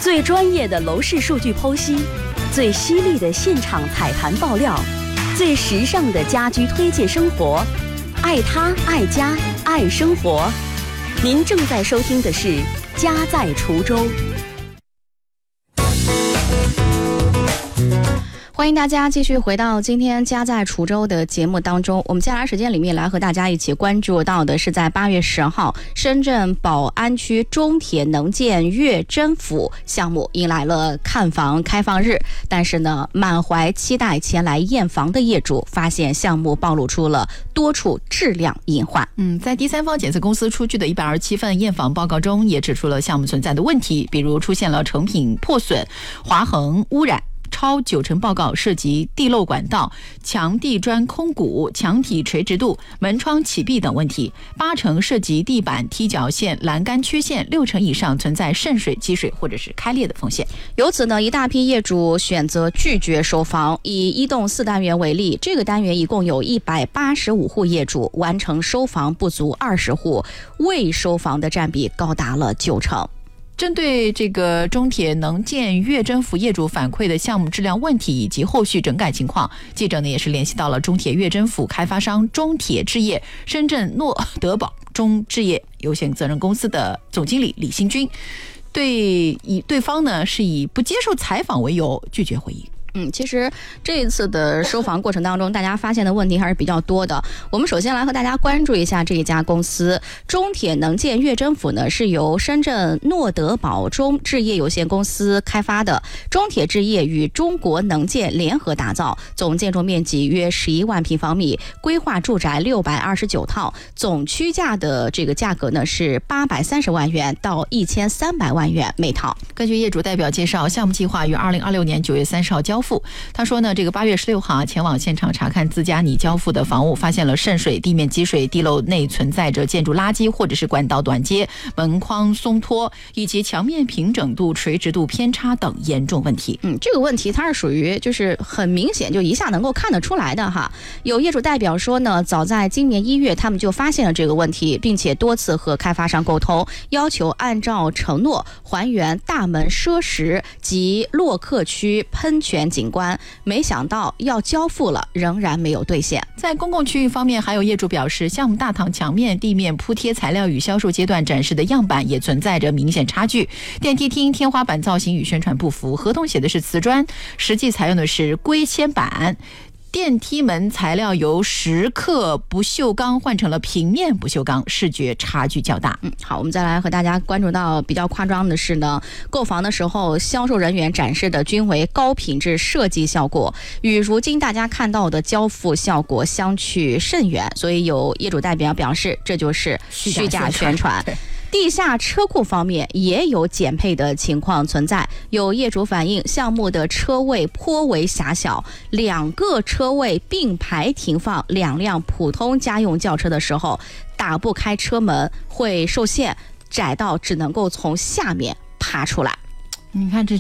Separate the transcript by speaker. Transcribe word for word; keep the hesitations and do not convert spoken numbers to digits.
Speaker 1: 最专业的楼市数据剖析，最犀利的现场踩盘爆料，最时尚的家居推荐生活，爱他爱家爱生活。您正在收听的是《家在滁州》。
Speaker 2: 欢迎大家继续回到今天家在滁州的节目当中。我们接下来时间里面来和大家一起关注到的是，在八月十号，深圳宝安区中铁能建月真府项目迎来了看房开放日，但是呢，满怀期待前来验房的业主发现项目暴露出了多处质量隐患。
Speaker 3: 嗯，在第三方检测公司出具的一百二十七份验房报告中，也指出了项目存在的问题，比如出现了成品破损、划痕、污染。超九成报告涉及地漏管道、墙地砖空鼓、墙体垂直度、门窗起闭等问题，八成涉及地板踢脚线、栏杆缺陷，六成以上存在渗水、积水或者是开裂的风险。
Speaker 2: 由此呢，一大批业主选择拒绝收房。以一栋四单元为例，这个单元一共有一百八十五户业主，完成收房不足二十户，未收房的占比高达了九成。
Speaker 3: 针对这个中铁能建月真府业主反馈的项目质量问题以及后续整改情况，记者呢也是联系到了中铁月真府开发商中铁置业深圳诺德堡中置业有限责任公司的总经理李新军，对以对方呢是以不接受采访为由拒绝回应。
Speaker 2: 嗯，其实这一次的收房过程当中，大家发现的问题还是比较多的。我们首先来和大家关注一下这一家公司，中铁能建月真府呢，是由深圳诺德堡中置业有限公司开发的，中铁置业与中国能建联合打造，总建筑面积约十一万平方米，规划住宅六百二十九套，总区价的这个价格呢是八百三十万元到一千三百万元每套。
Speaker 3: 根据业主代表介绍，项目计划于二零二六年九月三十号交付。他说呢，这个八月十六号前往现场查看自家拟交付的房屋，发现了渗水、地面积水、地漏内存在着建筑垃圾或者是管道短接、门框松脱以及墙面平整度、垂直度偏差等严重问题。
Speaker 2: 嗯，这个问题它是属于就是很明显，就一下能够看得出来的哈。有业主代表说呢，早在今年一月他们就发现了这个问题，并且多次和开发商沟通，要求按照承诺还原大门设施及洛克区喷泉景观，没想到要交付了，仍然没有兑现。
Speaker 3: 在公共区域方面，还有业主表示，项目大堂墙面、地面铺贴材料与销售阶段展示的样板也存在着明显差距，电梯厅天花板造型与宣传不符，合同写的是瓷砖，实际采用的是硅铅板。电梯门材料由蚀刻不锈钢换成了平面不锈钢，视觉差距较大。
Speaker 2: 嗯，好，我们再来和大家关注到比较夸张的是呢，购房的时候销售人员展示的均为高品质设计效果，与如今大家看到的交付效果相去甚远，所以有业主代表表示，这就是虚假宣传。地下车库方面也有减配的情况存在，有业主反映项目的车位颇为狭小，两个车位并排停放两辆普通家用轿车的时候，打不开车门会受限，窄到只能够从下面爬出来。
Speaker 3: 你看这